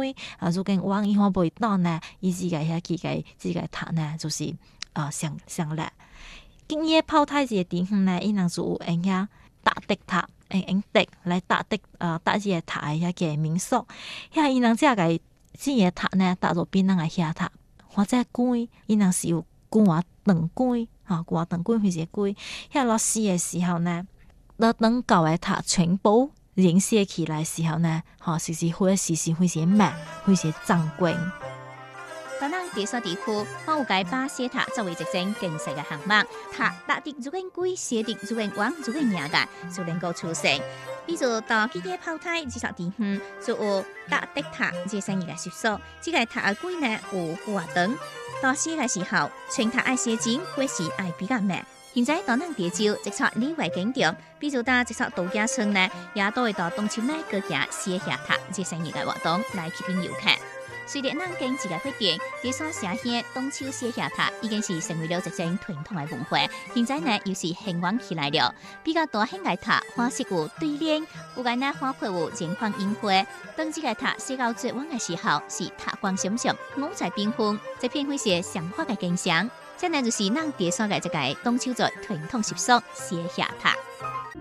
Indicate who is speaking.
Speaker 1: 龜啊，如果往以後袂到呢，伊自己遐自己塔呢，就是上來。今夜泡太子嘅地方呢，伊人就有用遐打的塔，用笛來打的打這個塔嘅遐個民宿，遐伊人只個這個塔呢，打到邊人嘅遐塔，或者龜，伊人是有掛長龜，掛長龜或者龜，遐落死嘅時候呢，落等舊嘅塔全部凝結起來時候呢，是會些慢，會些壯觀。
Speaker 2: 當咱地沙地區，我有解把西塔作為一種競賽嘅項目，塔打的如果貴，寫的如果旺，如果贏嘅就能夠出線。比如到幾個炮台這條地方，就有打的塔這生意嘅習俗，這個塔嘅貴呢有掛長，到寫嘅時候，全塔愛寫真或是愛比較慢。現在到咱地州一撮另外景點，比如到一撮度假村呢，也都會到東丘內個行寫下塔這生意嘅活動來吸引遊客。隨着咱經濟嘅發展，地沙城鄉東丘寫下塔已經是成為了一種傳統嘅文化。現在呢又是興旺起來了。比較大型嘅塔花式有對聯，有間呢花圃有前方櫻花。當這個塔寫到絕望嘅時候，是塔光閃閃，五彩繽紛，這片會是祥和嘅景象。這呢就是咱地沙嘅一個東丘族傳統習俗寫下塔。